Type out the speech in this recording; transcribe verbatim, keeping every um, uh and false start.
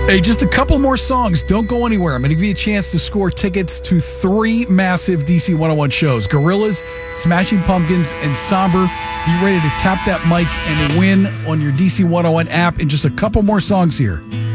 Hey, just a couple more songs. Don't go anywhere. I'm going to give you a chance to score tickets to three massive D C one oh one shows. Gorillaz, Smashing Pumpkins, and Somber. Be ready to tap that mic and win on your D C one oh one app in just a couple more songs here.